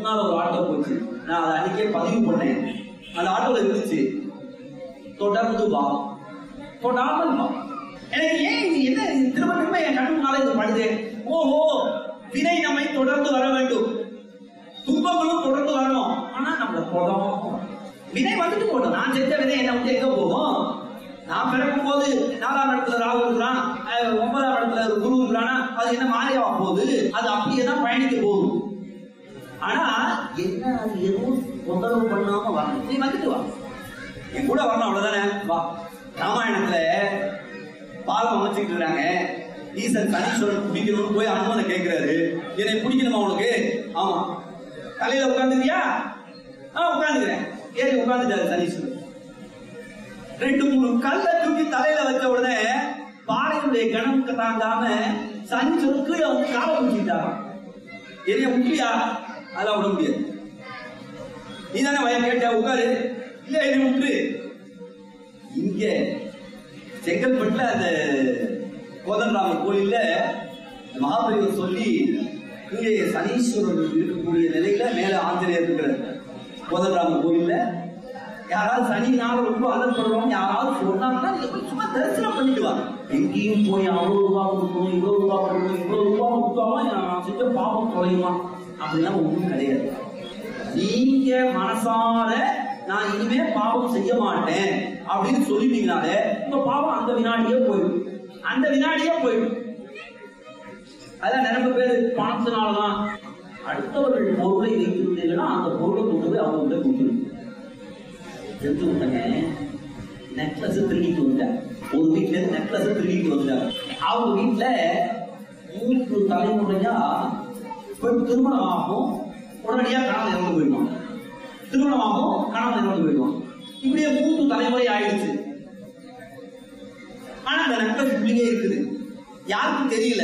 முன்னால ஒரு ஆட்டோ போச்சு. நான் அதை அன்னைக்கே பதிவு பண்ணேன். அந்த ஆட்டோல இருந்துச்சு, தொடர்ந்து வா, தொடாமல் வா. எனக்கு ஏன் இது என்ன திரும்ப திரும்ப என் கண்ணு முன்னால இது படுது? ஓஹோ, வினை நம்மை தொடர்ந்து வர வேண்டும், துன்பங்களும் தொடர்ந்து வரணும். ஆனா நம்மள தொடாம வினை வந்துட்டு போடும். நான் செஞ்ச வினை என்ன வந்து எங்க போகும்? நான் பிறக்கும் போது 4ஆம் இடத்துல ராகு இருக்கிறான், 9ஆம் இடத்துல குரு இருக்கிறானா, அது என்ன மாறியா போகுது? அது அப்படியேதான் பயணிக்க போகுது. ஆனா என்ன, அது எதுவும் தொந்தரவு பண்ணாம வரணும். நீ வந்துட்டு வா, என் கூட வரணும், அவ்வளவுதானே. வா. ராமாயணத்துல பாலம் அமைச்சுக்கிட்டு இருக்காங்க. ஈசன் சனீஸ்வரன் பிடிக்கணும்னு போய் அனுமனை கேட்கிறாரு. என்னை பிடிக்கணுமா உனக்கு? ஆமா. தலையில உட்காந்துக்கியா? உட்காந்துக்கிறேன். ஏறி உட்காந்துட்டாரு சனீஸ்வரன். 2-3 கல்ல தூக்கி தலையில வச்ச உடனே பாறையுடைய கணக்கு தாங்காம சனீஸ்வரனுக்கு அவங்க காலை பிடிச்சிட்டாங்க. என்னைய முக்கியா? அதெல்லாம் விட முடியாது. நீ தானே வய கேட்ட, உட்காரு. இல்ல என்னை விட்டு. இங்க செங்கல்பட்டுல அந்த கோதண்டராமர் கோயில்ல மகாபலிவர் சொல்லி இங்கே சனீஸ்வரன் இருக்கக்கூடிய நிலையில மேல ஆஞ்சநேயர் இருக்கிறார். கோதண்டராமர் கோயில்ல யாராவது சனினால ரொம்ப அலப்படுறோம் யாராவது சொன்னாங்கன்னா நீங்க போய் சும்மா தரிசனம் பண்ணிட்டு வாங்க. எங்கேயும் போய் அவ்வளவு ரூபாய் கொடுக்கணும், இவ்வளவு ரூபாய் கொடுக்கணும், இவ்வளவு ரூபாய் கொடுத்தாலும் நான் செஞ்ச பாவம் குறையுமா? அப்படிலாம் ஒன்றும் கிடையாது. நீங்க மனசார நான் இனிமே பாவம் செய்ய மாட்டேன் அப்படின்னு சொல்லிட்டீங்கனாலே உங்க பாவம் அந்த வினாடியே போயிடும். அந்த வினாடியே போயிடும். அதான் நிறைய பேர் பணத்தினாலதான் அடுத்தவர்கள் பொருளை வைத்திருந்தீங்கன்னா அந்த பொருளை கொண்டு போய் அவங்க கிட்ட கொடுத்துருங்க. தெரிஞ்சு விட்டங்க, நெக்லஸ் திருடிட்டு வந்தாங்க. ஒரு வீட்டுல இருந்து நெக்லஸ் திருடிட்டு வந்தாங்க. அவங்க வீட்டுல 3 தலைமுறையா திருமணம் ஆகும், உடனடியா கணவன் இறந்து போயிடுவாங்க. திருமணமாகும், கணவன் இறந்து போயிடுவாங்க. இப்படியே 3 தலைமுறை ஆயிடுச்சு. ஆனா அந்த நெக்லஸ் இப்படியே இருக்குது, யாருக்கும் தெரியல.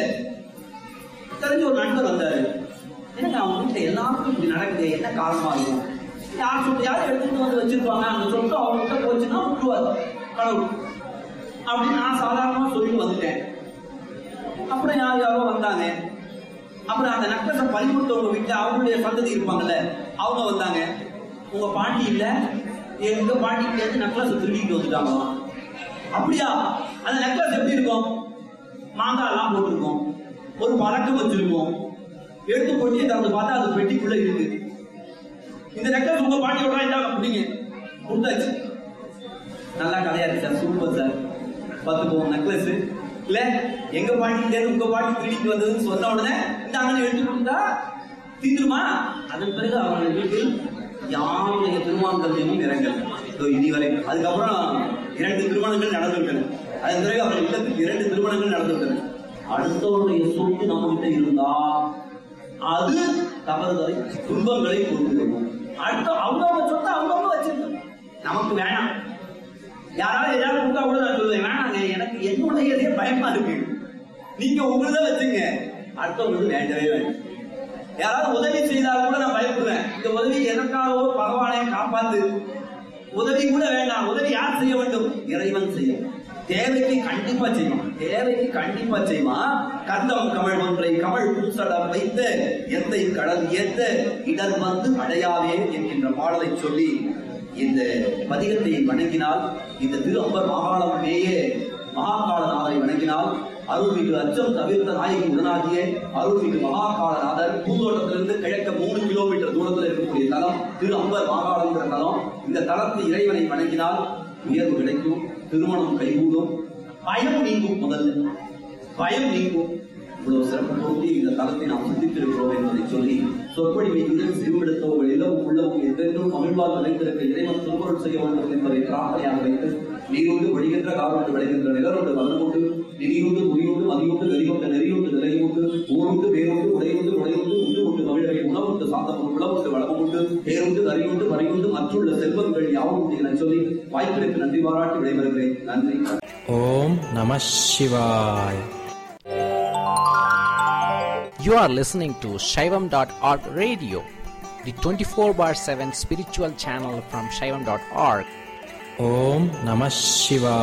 தெரிஞ்ச ஒரு நண்பர் வந்தாரு. எனக்கு அவங்க வீட்டுல எல்லாருக்கும் இப்படி நடக்குது, என்ன காரணமா இருக்கும்? யார் சொத்து யாரும் எடுத்துட்டு வந்து வச்சிருப்பாங்க, அந்த சொத்து அவங்க கிட்ட போச்சுன்னா விட்டுருவாரு கடவுள் அப்படின்னு நான் சாதாரணமா சொல்லி வந்துட்டேன். அப்புறம் யாரோ வந்தாங்க. அப்புறம் அந்த நெக்லஸை பறிமுட்டவங்க வீட்டுல அவங்களுடைய சந்ததி இருப்பாங்கல்ல, அவங்க வந்தாங்க. உங்க பாட்டி இல்ல, எங்க பாட்டிக்கு இருந்து நெக்லஸ் திருடிட்டு வந்துட்டாங்க. அப்படியா? அந்த நெக்லஸ் எப்படி இருக்கும்? மாங்காய் எல்லாம் போட்டிருக்கோம், ஒரு பழக்கம் வச்சிருக்கோம். எடுத்து போட்டு திறந்து பார்த்தா அது பெட்டிக்குள்ள இருக்கு. இந்த நெக்லஸ் உங்க பாட்டியோட அப்படிங்க கொடுத்தாச்சு. நல்லா கதையா இருக்கு சார், சூப்பர் சார். பார்த்துக்கோங்க நெக்லஸ் இல்ல எங்க பாட்டில இருந்து உங்க பாட்டி திருடிட்டு வந்ததுன்னு சொன்ன உடனே இந்த அண்ணன் எடுத்து கொடுத்தா தீந்துருமா? அதன் பிறகு அவர்கள் வீட்டில் யாருடைய திருமணம் இறங்கல் இதுவரை. அதுக்கப்புறம் 2 திருமணங்கள் நடந்துவிட்டன. அதன் பிறகு அவர்கள் இல்லத்துக்கு 2 திருமணங்கள் நடந்துவிட்டன. அடுத்தவருடைய சொத்து நம்ம கிட்ட இருந்தா அது தவறுதலை துன்பங்களை கொடுத்துருவோம். அடுத்த அவங்கவுங்க சொத்தை அவங்கவுங்க வச்சிருக்கோம், நமக்கு வேணாம். யாராவது ஏதாவது கொடுத்தா கூட நான் சொல்லுவேன், வேணாங்க, எனக்கு என்னுடையதே பயமா இருக்கு, நீங்க உங்களத வச்சுங்க, அடுத்தவங்களுக்கு வேண்டவே வேண்டாம். யாராவது உதவி செய்தாலும் கூட நான் பயப்படுவேன், இந்த உதவி எனக்காகவோ பகவானே காப்பாத்து, உதவி கூட வேண்டாம். உதவி யார் செய்ய வேண்டும்? இறைவன் செய்யும். தேவைக்கு கண்டிப்பா செய்வான், தேவைக்கு கண்டிப்பா செய்வான். கந்தம் கமல் ஒன்றை கமல் பூசடம் வைத்த எந்தை கடல் ஏத்த இடர் வந்து அடையாவே என்கின்ற பாடலை சொல்லி இந்த பதிகத்தை வணங்கினால், இந்த திரு அம்பர் மாகாணம் மேயே மகாகாலநாதரை வணங்கினால், அருள்மிகு அச்சம் தவிர்த்த நாயகி உடனாகிய அருள்மிகு மகாகாலநாதர் பூந்தோட்டத்திலிருந்து கிழக்க 3 கிலோமீட்டர் தூரத்தில் இருக்கக்கூடிய தலம் திரு அம்பர் மாகாணம் தலம். இந்த தலத்தை இறைவனை வணங்கினால் உயர்வு கிடைக்கும், திருமணம் கைகூடும், பயம் நீங்கும். முதல்ல பயம் நீங்கும். இவ்வளவு சிறப்பு பொருந்தி இந்த தலத்தை நாம் சிந்தித்திருக்கிறோம் என்பதை சொல்லி சொற்பொழிவை இதன் சிறுவெடுத்தவர்கள் இல்லவும் உள்ளவும் என்றென்றும் தமிழ்வால் நிலைத்திருக்க இறைவன் திருமணம் செய்ய வேண்டும் என்பதை பிரார்த்தனையாக வைத்து நீரோடு வழிகின்ற காரோடு விளைகின்ற நிலரோடு வல்லமுண்டு நிதியோடு முறியோடு மதியோடு கரிகொண்ட நெறியோடு நிலையுண்டு ஊருண்டு வேரோடு உடையுண்டு உடையுண்டு உண்டு உண்டு தமிழரை உணவுண்டு சாந்தமும் உளவுண்டு வளமுண்டு பேருண்டு கரியுண்டு மறையுண்டு மற்றுள்ள செல்வங்கள் யாவும் என சொல்லி வாய்ப்பிற்கு நன்றி பாராட்டி விடைபெறுகிறேன். நன்றி. ஓம் நம சிவாய். You are listening to Shaivam.org radio, the 24/7 spiritual channel from Shaivam.org. Om Namah Shivaya.